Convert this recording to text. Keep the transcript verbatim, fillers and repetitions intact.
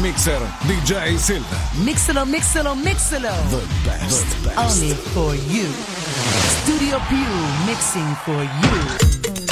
mixer D J Silva. Mixalo, mixalo, mixalo. The best, the best. Only for you. Studio Più mixing for you.